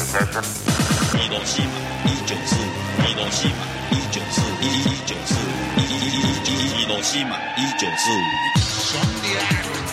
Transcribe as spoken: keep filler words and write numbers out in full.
station。一诺西玛一九四五，一诺西玛一九四五，一一九四五，一一一一一诺西玛一九四五。兄弟。